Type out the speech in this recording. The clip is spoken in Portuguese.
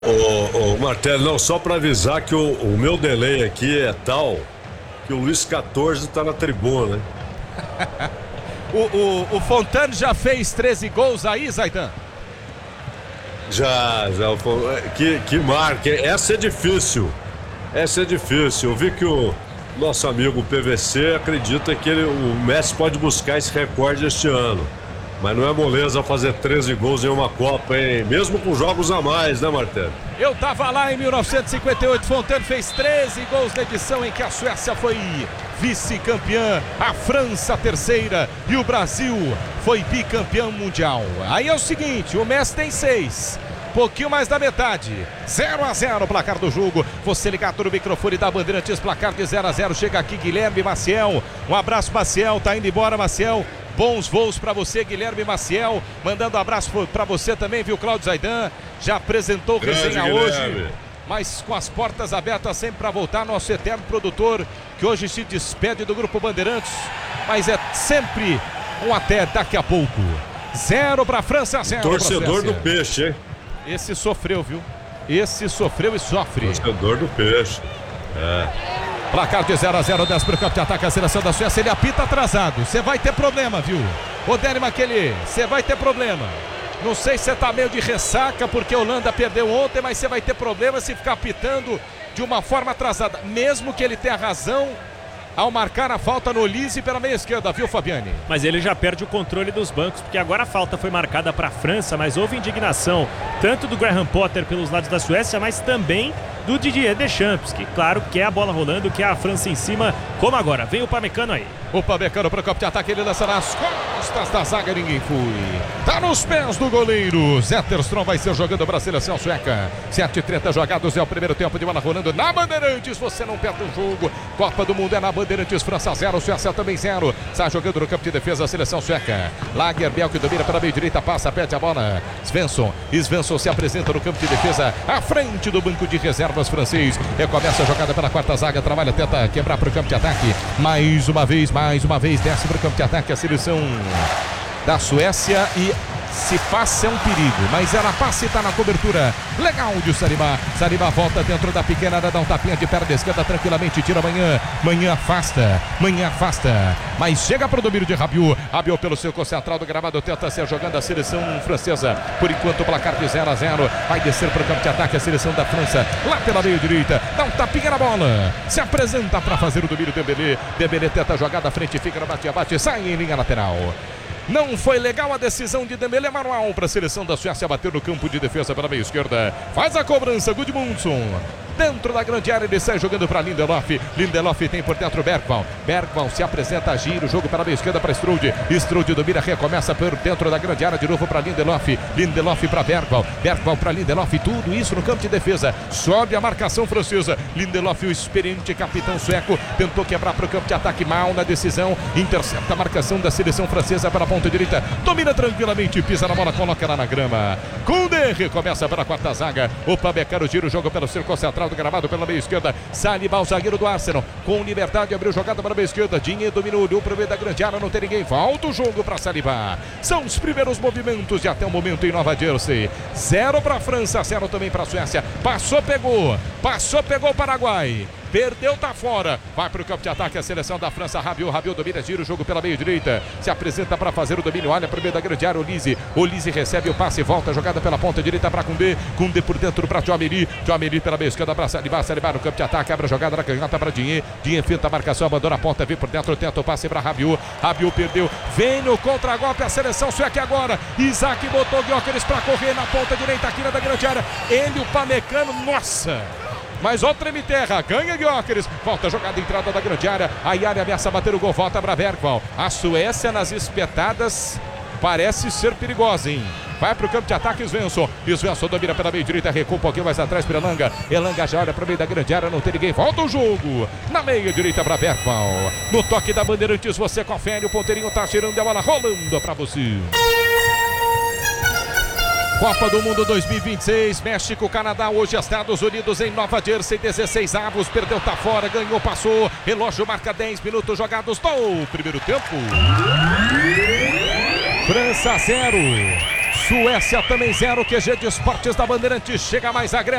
Ô, Martelo, não, só pra avisar que o meu delay aqui é tal que o Luiz 14 tá na tribuna, né? O Fontane já fez 13 gols aí, Zaidan? Já, que marca, essa é difícil. Eu vi que o nosso amigo PVC acredita que o Messi pode buscar esse recorde este ano. Mas não é moleza fazer 13 gols em uma Copa, hein? Mesmo com jogos a mais, né, Martelo? Eu tava lá em 1958, Fontane fez 13 gols na edição em que a Suécia foi vice-campeã, a França terceira e o Brasil foi bicampeão mundial. Aí é o seguinte, o Messi tem 6. Pouquinho mais da metade, 0-0 o placar do jogo. Você ligado no microfone da Bandeirantes, placar de 0-0. Chega aqui Guilherme Maciel. Um abraço, Maciel, tá indo embora, Maciel. Bons voos para você, Guilherme Maciel. Mandando um abraço para você também, viu, Cláudio Zaidan? Já apresentou resenha hoje, mas com as portas abertas sempre para voltar. Nosso eterno produtor, que hoje se despede do Grupo Bandeirantes, mas é sempre um até daqui a pouco. 0 para a França, 0 para a Suécia. Torcedor do peixe, hein? Esse sofreu, viu? Esse sofreu e sofre. Torcedor do peixe. Placar de 0-0, 10 para o campo de ataque, a seleção da Suécia. Ele apita atrasado. Você vai ter problema, viu? Odélio Maqueli, você vai ter problema. Não sei se você tá meio de ressaca porque a Holanda perdeu ontem, mas você vai ter problema se ficar apitando de uma forma atrasada. Mesmo que ele tenha razão ao marcar a falta no Olise pela meia esquerda, viu, Fabiane? Mas ele já perde o controle dos bancos, porque agora a falta foi marcada para a França, mas houve indignação tanto do Graham Potter pelos lados da Suécia, mas também do Didier Deschamps, que claro quer a bola rolando, quer a França em cima, como agora. Vem o Pamecano aí. O Pamecano para o campo de ataque, ele lança nas costas da zaga, ninguém foi. Tá nos pés do goleiro. Zetterstrom vai ser jogando para a seleção sueca. 7h30 jogados, é o primeiro tempo de bola rolando na Bandeirantes. Você não perde o jogo. Copa do Mundo é na Bandeirantes, França 0, Suécia também 0. Está jogando no campo de defesa a seleção sueca. Lagerbielke domina pela meia direita, passa, perde a bola. Svensson se apresenta no campo de defesa, à frente do banco de reservas francês. Recomeça a jogada pela quarta zaga, trabalha, tenta quebrar para o campo de ataque. Mais uma vez, desce para o campo de ataque a seleção da Suécia e se passa é um perigo, mas ela passa e está na cobertura. Legal de Saliba. Saliba volta dentro da pequena área, dá um tapinha de perna esquerda tranquilamente, tira Manhã afasta, mas chega para o domínio de Rabiot. Rabiot pelo seu central do gramado, tenta ser jogando a seleção francesa. Por enquanto o placar de 0-0, vai descer para o campo de ataque a seleção da França, lá pela meia direita, dá um tapinha na bola, se apresenta para fazer o domínio. Dembélé tenta a jogada à frente, fica no bate-bate, sai em linha lateral. Não foi legal a decisão de Dembélé, manual para a seleção da Suécia, bater no campo de defesa pela meia esquerda. Faz a cobrança, Gudmundsson. Dentro da grande área, ele sai jogando para Lindelof. Lindelof tem por dentro Bergvall. Bergvall se apresenta, gira o jogo para a meia esquerda para Strude. Strude domina, recomeça por dentro da grande área, de novo para Lindelof. Lindelof para Bergvall. Bergvall para Lindelof. Tudo isso no campo de defesa. Sobe a marcação francesa. Lindelof, o experiente capitão sueco, tentou quebrar para o campo de ataque, mal na decisão. Intercepta a marcação da seleção francesa para a ponta direita. Domina tranquilamente, pisa na bola, coloca lá na grama. Koundé recomeça para a quarta zaga. O Pamecano gira o jogo pelo círculo central do gramado pela meia esquerda. Saliba, o zagueiro do Arsenal, com liberdade, abriu jogada para a meia esquerda. Dinhe dominou, olhou para o meio da grande área, não tem ninguém. Volta o jogo para Saliba. São os primeiros movimentos de até o momento em Nova Jersey. 0 para a França, 0 também para a Suécia. Passou, pegou o Paraguai. Perdeu, tá fora. Vai para o campo de ataque a seleção da França. Rabiot domina, gira o jogo pela meia direita. Se apresenta para fazer o domínio. Olha para o meio da grande área. Olise recebe o passe. Volta a jogada pela ponta direita para Koundé. Koundé por dentro para Tchouaméni. Tchouaméni pela meia esquerda para Saliba. Saliba no campo de ataque. Abre a jogada na canhota para Dinhe. Dinhe finta a marcação. Abandona a ponta. Vem por dentro. Tenta o passe para Rabiot. Rabiot perdeu. Vem no contra-golpe a seleção sueca agora. Isaac botou Gyökeres para correr na ponta direita aqui na da grande área. Ele, o Pamecano. Nossa! Mas ó, treme terra, ganha Gyökeres, volta a jogada, entrada da grande área, a área ameaça bater o gol, volta para Bergvall. A Suécia nas espetadas parece ser perigosa, hein? Vai para o campo de ataque, Svensson domina pela meia direita, recua um pouquinho mais atrás para Elanga já olha para o meio da grande área, não tem ninguém, volta o jogo, na meia direita para Bergvall. No toque da Bandeirantes, você confere, o ponteirinho tá tirando a bola, rolando para você. Copa do Mundo 2026, México, Canadá, hoje Estados Unidos em Nova Jersey, 16 avos, perdeu, tá fora, ganhou, passou, relógio marca 10 minutos jogados do primeiro tempo. França 0, Suécia também 0. QG de Esportes da Bandeirantes chega mais agressivo.